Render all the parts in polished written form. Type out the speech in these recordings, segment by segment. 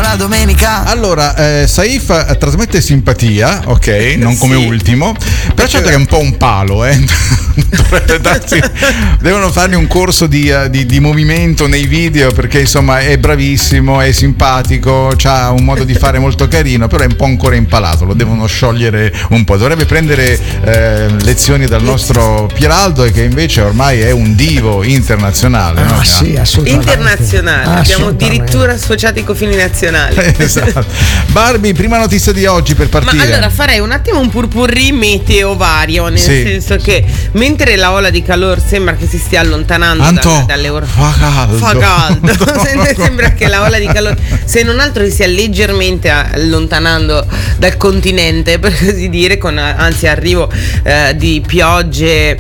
la domenica. Allora, Saif trasmette simpatia, ok, non come ultimo, però certo che è un po' un palo, devono fargli un corso di movimento nei video, perché insomma è bravissimo, è simpatico, ha un modo di fare molto carino, però è un po' ancora impalato, lo devono sciogliere un po'. Dovrebbe prendere lezioni dal nostro Pieraldo, che invece ormai è un divo internazionale. No? Sì, assolutamente. Internazionale, abbiamo addirittura associati con fini nazionali. Esatto. Barbie, prima notizia di oggi per partire. Ma allora farei un attimo un purpurri meteo vario, nel senso che mentre la ola di calore sembra che si stia allontanando dall'Europa, fa caldo. Sembra che la ola di calore, se non altro, si stia leggermente allontanando dal continente, per così dire, con anzi arrivo di piogge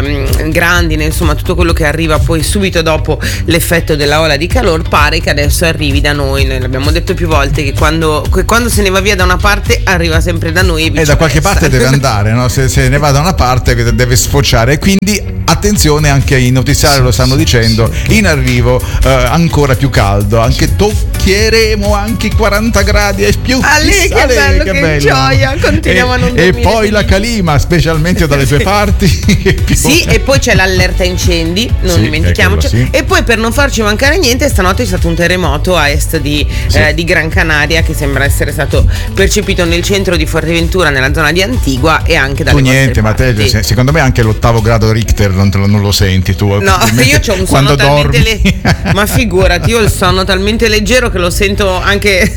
grandi, insomma tutto quello che arriva poi subito dopo l'effetto della ola di calore pare che adesso arrivi da noi. Noi l'abbiamo detto più volte che quando se ne va via da una parte arriva sempre da noi e da qualche parte deve andare, no? Se ne va da una parte deve sfociare, quindi attenzione, anche i notiziari lo stanno dicendo, in arrivo ancora più caldo, anche toccheremo anche i 40 gradi e più. Che bello, che gioia, continuiamo a non dormire. E poi la calima, specialmente dalle tue parti. Sì, e poi c'è l'allerta incendi, non dimentichiamoci. E poi, per non farci mancare niente, stanotte è stato un terremoto a est di Gran Canaria, che sembra essere stato percepito nel centro di Fuerteventura, nella zona di Antigua e anche dalle niente, ma te, secondo me anche l'8° grado Richter non lo senti tu. No, io ho un sonno talmente ma figurati, io ho il sonno talmente leggero che lo sento anche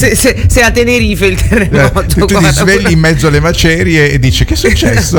se a Tenerife il terremoto. Tu ti svegli in mezzo alle macerie e dici: che è successo?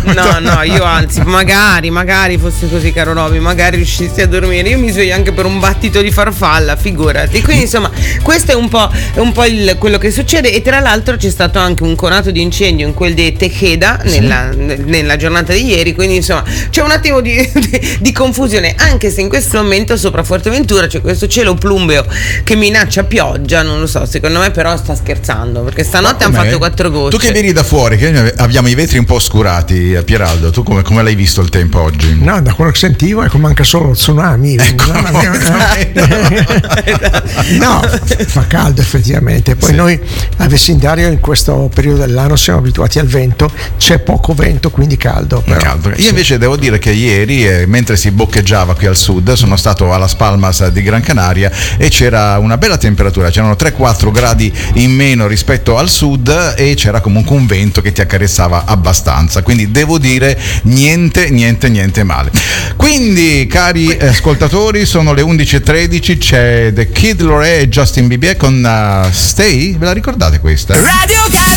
No, io anzi, magari fosse così, caro Roby, magari riuscissi a dormire. Io mi sveglio anche per un battito di farfalla, figurati. Quindi insomma, questo è un po' quello che succede. E tra l'altro c'è stato anche un conato di incendio in quel di Tejeda nella giornata di ieri, quindi insomma c'è un attimo di confusione, anche se in questo momento sopra Fuerteventura c'è questo cielo plumbeo che minaccia pioggia. Non lo so, secondo me però sta scherzando, perché stanotte hanno fatto 4 gocce. Tu che vieni da fuori, che abbiamo i vetri un po' oscurati, Pieraldo, tu come l'hai visto il tempo oggi? No, da quello che sentivo è che manca solo lo tsunami. No, fa caldo effettivamente. Poi noi a vecindario in questo periodo dell'anno siamo abituati al vento, c'è poco vento, quindi caldo. Io invece devo dire che ieri, mentre si boccheggiava qui al sud, sono stato alla Palmas di Gran Canaria e c'era una bella temperatura, c'erano 3-4 gradi in meno rispetto al sud e c'era comunque un vento che ti accarezzava abbastanza, quindi devo dire niente male. Quindi, cari ascoltatori, sono le 11:13, c'è The Kid Laroi e Justin Bieber con Stay, ve la ricordate questa? Radio